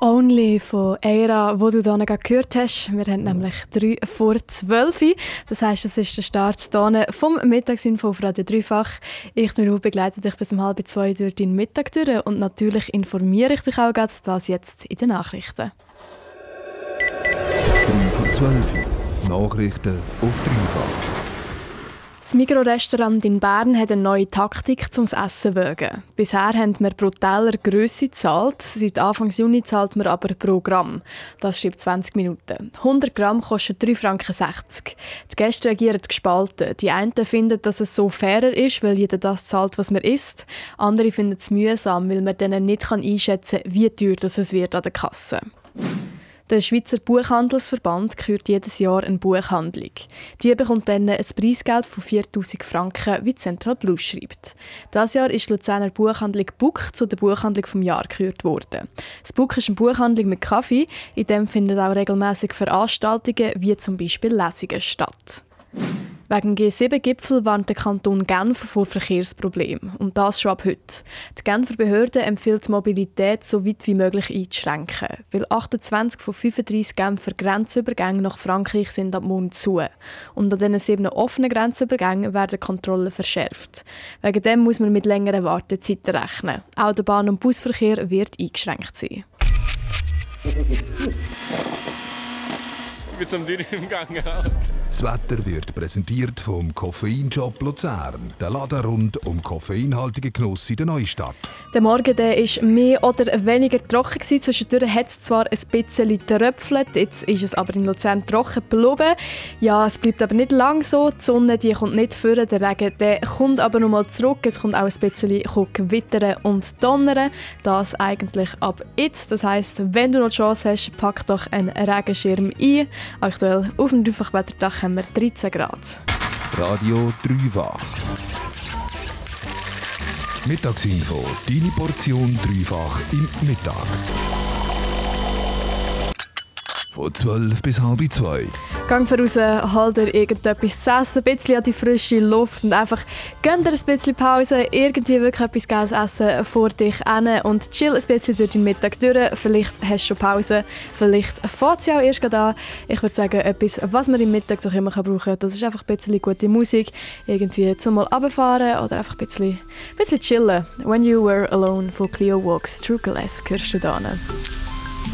Only von Eira, wo du hier gerade gehört hast. Wir haben nämlich 3:03. Das heisst, es ist der Start hier vom Mittagsinfo auf Radio Dreifach. Ich, Nuru, begleite dich bis 1:30 durch deinen Mittag durch und natürlich informiere ich dich auch gerade, das jetzt in den Nachrichten. 3:12. Nachrichten auf Dreifach. Das Migros-Restaurant in Bern hat eine neue Taktik zum Essen wägen. Bisher haben wir pro Teller Grösse gezahlt. Seit Anfang Juni zahlt man aber pro Gramm. Das schreibt 20 Minuten. 100 Gramm kosten 3,60 Franken. Die Gäste reagieren gespalten. Die einen finden, dass es so fairer ist, weil jeder das zahlt, was man isst. Andere finden es mühsam, weil man dann nicht einschätzen kann, wie teuer es wird an der Kasse. Der Schweizer Buchhandelsverband kürt jedes Jahr eine Buchhandlung. Die bekommt dann ein Preisgeld von 4'000 Franken, wie Central Plus schreibt. Dieses Jahr ist die Luzerner Buchhandlung Buck zu der Buchhandlung des Jahres gekürt worden. Das Buck ist eine Buchhandlung mit Kaffee, in dem finden auch regelmäßig Veranstaltungen wie zum Beispiel Lesungen statt. Wegen dem G7-Gipfel warnt der Kanton Genf vor Verkehrsproblemen. Und das schon ab heute. Die Genfer Behörde empfiehlt die Mobilität so weit wie möglich einzuschränken. Weil 28 von 35 Genfer Grenzübergänge nach Frankreich sind ab morgen zu. Und an diesen 7 offenen Grenzübergängen werden Kontrollen verschärft. Wegen dem muss man mit längeren Wartezeiten rechnen. Auch der Bahn- und Busverkehr wird eingeschränkt sein. Ich bin zum Dürren im Gang. Das Wetter wird präsentiert vom Koffeinshop Luzern. Der Laden rund um koffeinhaltigen Genuss in der Neustadt. Der Morgen war mehr oder weniger trocken. Zwischendurch hat es zwar ein bisschen tröpfelt, jetzt ist es aber in Luzern trocken geblieben. Ja, es bleibt aber nicht lang so. Die Sonne die kommt nicht vor, der Regen der kommt aber noch mal zurück. Es kommt auch ein bisschen gewittern und donnern. Das eigentlich ab jetzt. Das heisst, wenn du noch die Chance hast, pack doch einen Regenschirm ein. Aktuell auf dem Dreifachwetterdach haben wir 13 Grad. Radio Dreifach. Mittagsinfo, deine Portion Dreifach im Mittag. Von 12 bis 1:30. Gang voraus, hol dir irgendetwas zu essen, ein bisschen an die frische Luft und einfach gönn dir ein bisschen Pause, irgendwie wirklich etwas Geiles essen vor dich hin und chill ein bisschen durch den Mittag durch. Vielleicht hast du schon Pause, vielleicht fährt es ja auch erst gerade an. Ich würde sagen, etwas, was man im Mittag doch immer brauchen kann, das ist einfach ein bisschen gute Musik, irgendwie zum mal runterfahren oder einfach ein bisschen chillen. «When You Were Alone» von Cleo Walks True Glass hörst du da.